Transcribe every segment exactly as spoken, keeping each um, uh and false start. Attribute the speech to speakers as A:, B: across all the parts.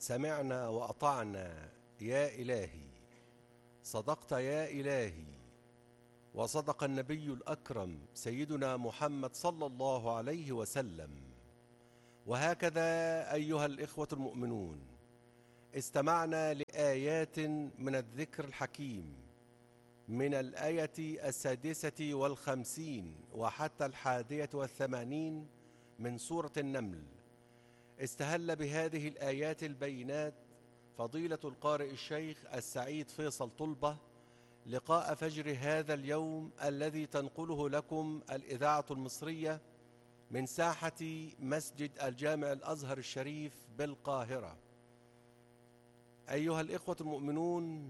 A: سمعنا وأطعنا يا إلهي، صدقت يا إلهي، وصدق النبي الأكرم سيدنا محمد صلى الله عليه وسلم. وهكذا أيها الإخوة المؤمنون، استمعنا لآيات من الذكر الحكيم من الآية السادسة والخمسين وحتى الحادية والثمانين من سورة النمل. استهل بهذه الآيات البينات فضيلة القارئ الشيخ السعيد فيصل طلبة لقاء فجر هذا اليوم الذي تنقله لكم الإذاعة المصرية من ساحة مسجد الجامع الأزهر الشريف بالقاهرة. أيها الإخوة المؤمنون،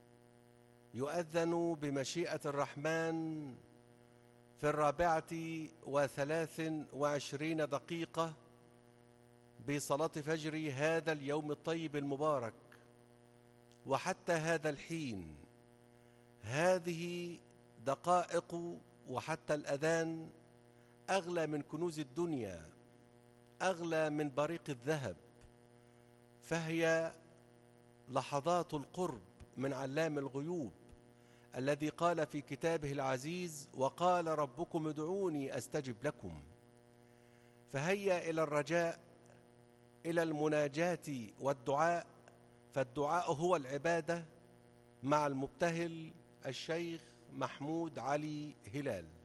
A: يؤذن بمشيئة الرحمن في الرابعة وثلاث وعشرين دقيقة بصلاة فجر هذا اليوم الطيب المبارك. وحتى هذا الحين هذه دقائق وحتى الأذان أغلى من كنوز الدنيا، أغلى من بريق الذهب، فهي لحظات القرب من علام الغيوب الذي قال في كتابه العزيز: وقال ربكم ادعوني أستجب لكم. فهيا إلى الرجاء، إلى المناجاة والدعاء، فالدعاء هو العبادة، مع المبتهل الشيخ محمود علي هلال.